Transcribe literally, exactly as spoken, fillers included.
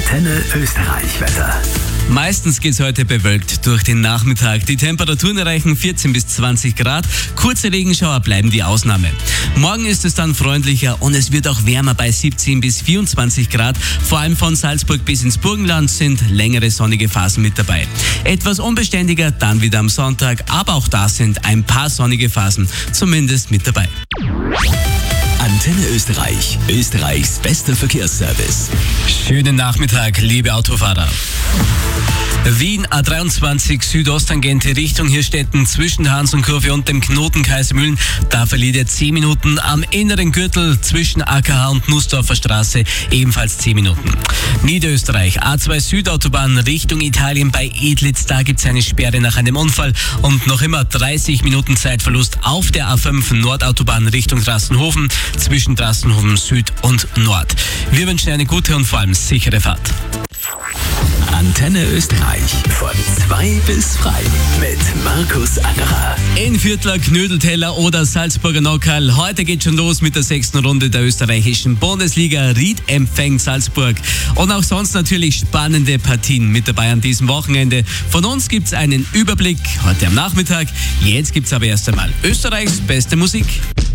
Antenne Österreich Wetter. Meistens geht es heute bewölkt durch den Nachmittag. Die Temperaturen erreichen vierzehn bis zwanzig Grad. Kurze Regenschauer bleiben die Ausnahme. Morgen ist es dann freundlicher und es wird auch wärmer bei siebzehn bis vierundzwanzig Grad. Vor allem von Salzburg bis ins Burgenland sind längere sonnige Phasen mit dabei. Etwas unbeständiger dann wieder am Sonntag, aber auch da sind ein paar sonnige Phasen zumindest mit dabei. Antenne Österreich, Österreichs bester Verkehrsservice. Schönen Nachmittag, liebe Autofahrer. Wien A dreiundzwanzig Südosttangente Richtung Hirstetten zwischen Hansenkurve und dem Knoten Kaisermühlen. Da verliert ihr zehn Minuten. Am inneren Gürtel zwischen A K H und Nussdorfer Straße ebenfalls zehn Minuten. Niederösterreich A zwei Südautobahn Richtung Italien bei Edlitz. Da gibt es eine Sperre nach einem Unfall und noch immer dreißig Minuten Zeitverlust auf der A fünf Nordautobahn Richtung Drassenhofen zwischen Drassenhofen Süd und Nord. Wir wünschen eine gute und vor allem sichere Fahrt. Antenne Österreich von zwei bis frei mit Markus Angerer. Innviertler, Knödelteller oder Salzburger Nockerl. Heute geht schon los mit der sechsten Runde der österreichischen Bundesliga. Ried empfängt Salzburg. Und auch sonst natürlich spannende Partien mit dabei an diesem Wochenende. Von uns gibt's einen Überblick heute am Nachmittag. Jetzt gibt's aber erst einmal Österreichs beste Musik.